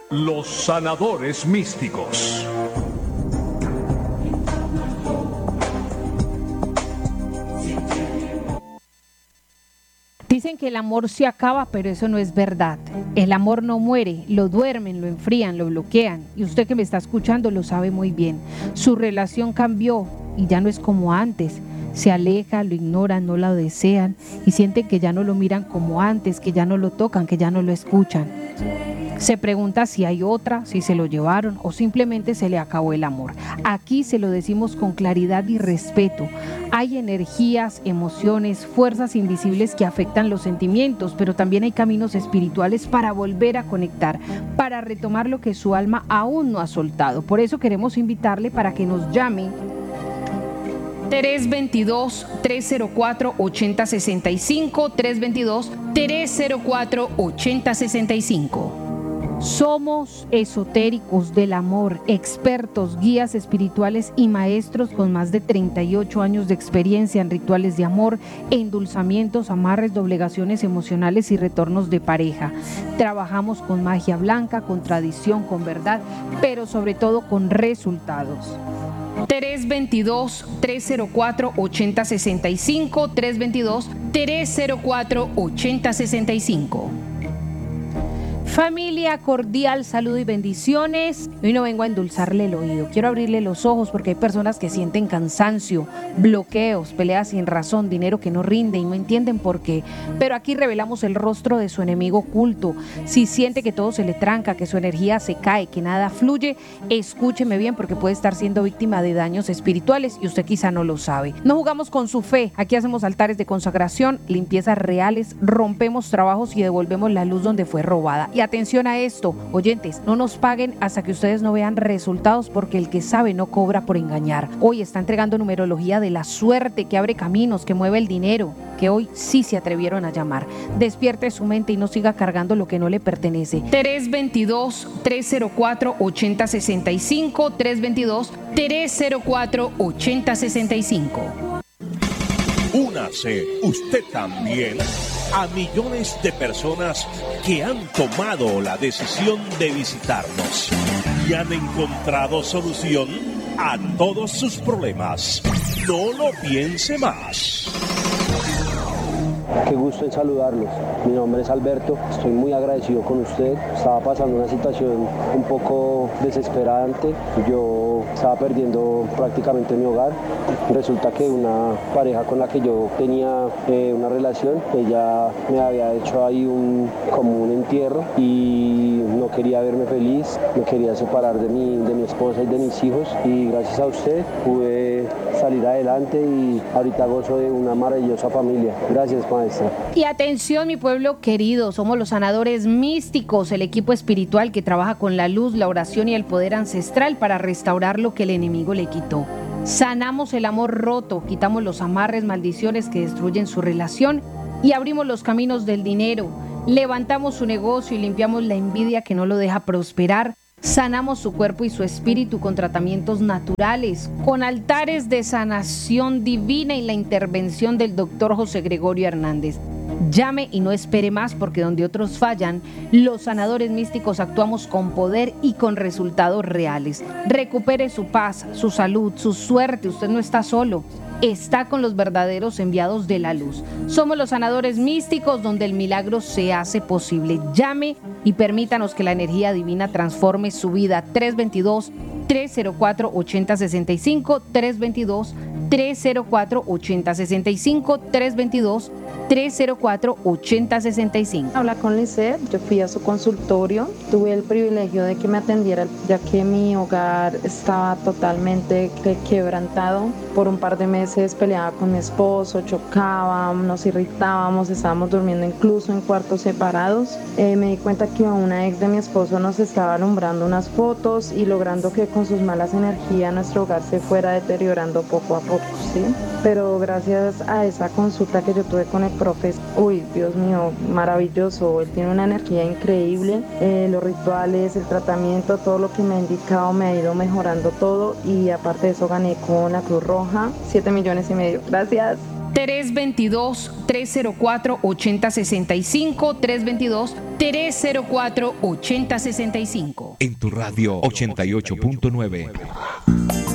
Los sanadores místicos. Dicen que el amor se acaba, pero eso no es verdad. El amor no muere, lo duermen, lo enfrían, lo bloquean. Y usted que me está escuchando lo sabe muy bien. Su relación cambió y ya no es como antes. Se aleja, lo ignoran, no lo desean y sienten que ya no lo miran como antes, que ya no lo tocan, que ya no lo escuchan. Se pregunta si hay otra, si se lo llevaron o simplemente se le acabó el amor. Aquí se lo decimos con claridad y respeto. Hay energías, emociones, fuerzas invisibles que afectan los sentimientos, pero también hay caminos espirituales para volver a conectar, para retomar lo que su alma aún no ha soltado. Por eso queremos invitarle para que nos llame 322-304-8065, 322-304-8065. Somos esotéricos del amor, expertos, guías espirituales y maestros con más de 38 años de experiencia en rituales de amor, endulzamientos, amarres, doblegaciones emocionales y retornos de pareja. Trabajamos con magia blanca, con tradición, con verdad, pero sobre todo con resultados. 322-304-8065, 322-304-8065. Familia cordial, saludo y bendiciones. Hoy no vengo a endulzarle el oído, quiero abrirle los ojos porque hay personas que sienten cansancio, bloqueos, peleas sin razón, dinero que no rinde y no entienden por qué. Pero aquí revelamos el rostro de su enemigo oculto. Si siente que todo se le tranca, que su energía se cae, que nada fluye, escúcheme bien porque puede estar siendo víctima de daños espirituales y usted quizá no lo sabe. No jugamos con su fe, aquí hacemos altares de consagración, limpiezas reales, rompemos trabajos y devolvemos la luz donde fue robada. Y atención a esto, oyentes, no nos paguen hasta que ustedes no vean resultados porque el que sabe no cobra por engañar. Hoy está entregando numerología de la suerte que abre caminos, que mueve el dinero, que hoy sí se atrevieron a llamar. Despierte su mente y no siga cargando lo que no le pertenece. 322-304-8065, 322-304-8065. Únase usted también a millones de personas que han tomado la decisión de visitarnos y han encontrado solución a todos sus problemas. No lo piense más. Qué gusto en saludarlos. Mi nombre es Alberto, estoy muy agradecido con usted. Estaba pasando una situación un poco desesperante. Yo estaba perdiendo prácticamente mi hogar. Resulta que una pareja con la que yo tenía una relación, ella me había hecho ahí como un entierro y no quería verme feliz, me quería separar de mi esposa y de mis hijos y gracias a usted pude salir adelante y ahorita gozo de una maravillosa familia. Gracias, maestra. Y atención, mi pueblo querido, somos los sanadores místicos, el equipo espiritual que trabaja con la luz, la oración y el poder ancestral para restaurar lo que el enemigo le quitó. Sanamos el amor roto, quitamos los amarres, maldiciones que destruyen su relación y abrimos los caminos del dinero. Levantamos su negocio y limpiamos la envidia que no lo deja prosperar. Sanamos su cuerpo y su espíritu con tratamientos naturales, con altares de sanación divina y la intervención del doctor José Gregorio Hernández. Llame y no espere más porque donde otros fallan, los sanadores místicos actuamos con poder y con resultados reales. Recupere su paz, su salud, su suerte. Usted no está solo. Está con los verdaderos enviados de la luz. Somos los sanadores místicos donde el milagro se hace posible. Llame y permítanos que la energía divina transforme su vida. 322-304-8065, 322-304-8065, 322-304-8065. Habla con Lisset, yo fui a su consultorio, tuve el privilegio de que me atendiera ya que mi hogar estaba totalmente quebrantado. Por un par de meses peleaba con mi esposo, chocaba, nos irritábamos, estábamos durmiendo incluso en cuartos separados. Me di cuenta que una ex de mi esposo nos estaba alumbrando unas fotos y logrando que con sus malas energías nuestro hogar se fuera deteriorando poco a poco, ¿sí? Pero gracias a esa consulta que yo tuve con el profe, uy, Dios mío, maravilloso, él tiene una energía increíble, los rituales, el tratamiento, todo lo que me ha indicado me ha ido mejorando todo y aparte de eso gané con la Cruz Roja 7,5 millones. Gracias. 322-304-8065, 322-304-8065. En tu radio 88.9.